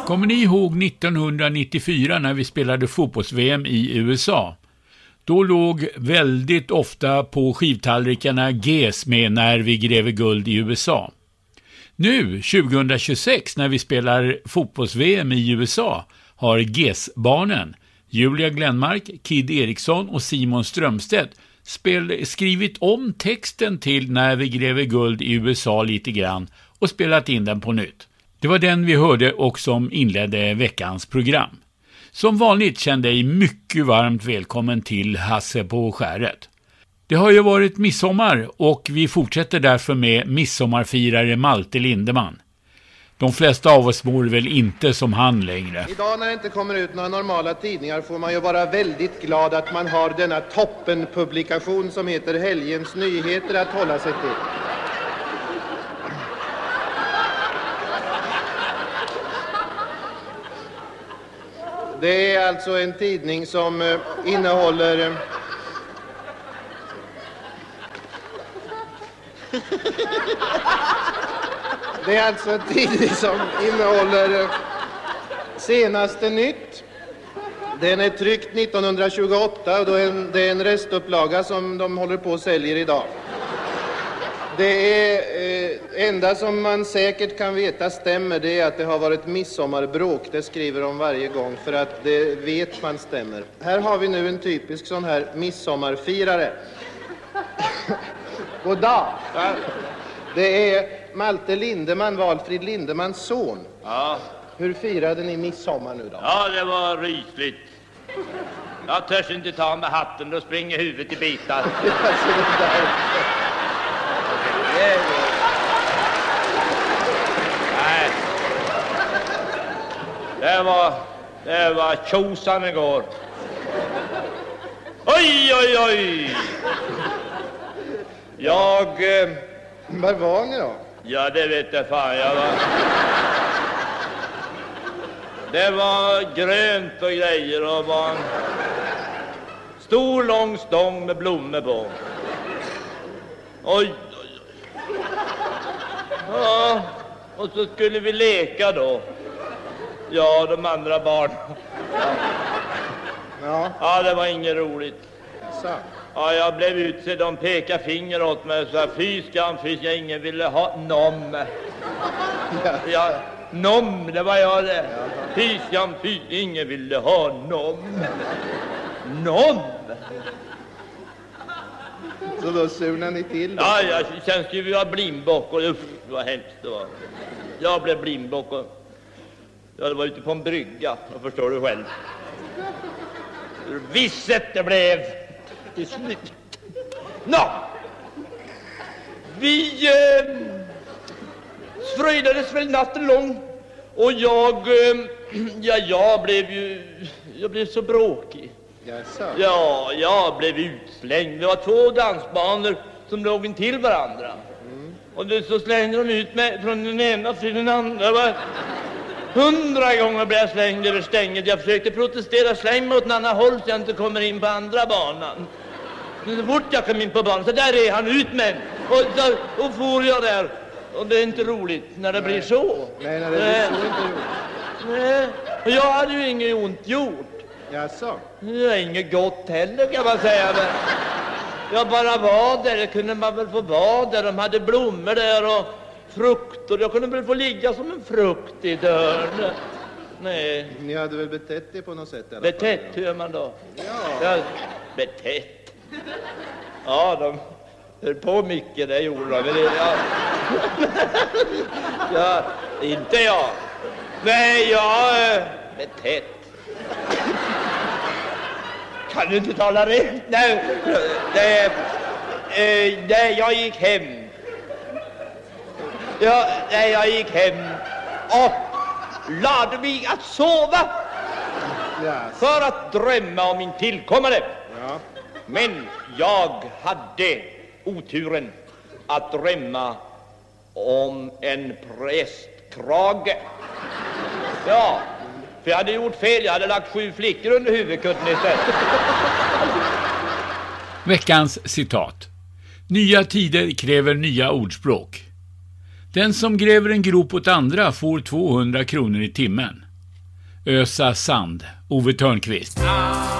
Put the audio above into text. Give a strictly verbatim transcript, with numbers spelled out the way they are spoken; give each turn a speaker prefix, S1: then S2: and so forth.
S1: Kommer ni ihåg nittonhundranittiofyra när vi spelade fotbolls-V M i U S A? Då låg väldigt ofta på skivtallrikarna G S med När vi gräver guld i U S A. Nu, tjugohundratjugosex, när vi spelar fotbolls-V M i U S A har G S-barnen, Julia Glenmark, Kid Eriksson och Simon Strömstedt spel- skrivit om texten till När vi gräver guld i U S A lite grann och spelat in den på nytt. Det var den vi hörde och som inledde veckans program. Som vanligt kände jag mycket varmt välkommen till Hasse på skäret. Det har ju varit midsommar och vi fortsätter därför med midsommarfirare Malte Lindeman. De flesta av oss mår väl inte som han längre.
S2: Idag när det inte kommer ut några normala tidningar får man ju vara väldigt glad att man har denna toppenpublikation som heter Helgens Nyheter att hålla sig till. Det är alltså en tidning som eh, innehåller... Eh, det är alltså en tidning som innehåller eh, senaste nytt. Den är tryckt nittonhundratjugoåtta och då är en, det är en restupplaga som de håller på och säljer idag. Det är eh, enda som man säkert kan veta stämmer, det är att det har varit midsommarbråk. Det skriver de varje gång för att det vet man stämmer. Här har vi nu en typisk sån här midsommarfirare. God dag. Ja. Det är Malte Lindeman, Valfrid Lindemans son.
S3: Ja.
S2: Hur firade ni midsommar nu då?
S3: Ja, det var rysligt. Jag törs inte ta med hatten, då springer huvudet i bitar. Nej. Det var, det var tjosan igår. Oj, oj, oj. Jag... Eh,
S2: Var var ni då?
S3: ja, det vet jag fan. Jag var... Det var grönt och grejer och var en stor lång stång med blommor på. Oj, oj, oj. Ja, och så skulle vi leka då. Ja, de andra barnen.
S2: Ja.
S3: Ja, det var inget roligt.
S2: Så.
S3: Ja, jag blev utsedd. De pekade finger åt mig och sa, fy skam, fy skam, ingen ville ha nom. Ja, nom, det var jag det. Fy skam, fy, ingen ville ha nom. Nom.
S2: Så då surnade ni till då?
S3: Ja, jag, sen skulle vi ha blindbock och uff, det var hemskt det var. Jag blev blindbock och jag var ute på en brygga, och förstår du själv. Hur visset det blev till slut. Nå, vi eh, fröjdades väl natten lång och jag, eh, ja, jag blev ju, jag blev så bråkig.
S2: Jaså?
S3: Ja, jag blev utslängd. Det var två dansbanor som låg intill varandra. Mm. Och det, så slängde de ut mig från den ena till den andra. Det var hundra gånger blev jag slängd över stänget. Jag försökte protestera, släng mig åt en annan håll så jag inte kommer in på andra banan. Men så fort jag kom in på banan, så där är han ut med. Och så och for jag där. Och det är inte roligt när det Nej. blir så.
S2: Nej, när det blir så inte roligt.
S3: Nej, och jag hade ju inget ont gjort.
S2: Jaså?
S3: Det är inget gott heller kan man säga. Men jag bara var där, det kunde man väl få vara där. De hade blommor där och frukt och jag kunde väl få ligga som en frukt i dörren. Nej.
S2: Ni hade väl betett det på något sätt i alla
S3: Betett,
S2: fall,
S3: hur gör man då?
S2: Ja.
S3: Ja, betett. Ja, de höll på mycket, det gjorde de. Ja. Ja, inte jag. Nej, jag äh, betett. Kan du inte tala rätt? Nej, det, eh, nej, jag gick hem. Ja, nej, jag gick hem och lade mig att sova
S2: Yes.
S3: för att drömma om min tillkommande.
S2: Ja.
S3: Men jag hade oturen att drömma om en prästkrage. Ja, för jag hade gjort fel. Jag hade lagt sju flickor under huvudkutten istället.
S1: Veckans citat. Nya tider kräver nya ordspråk. Den som gräver en grop åt andra får tvåhundra kronor i timmen. ösa sand. Ove Törnqvist.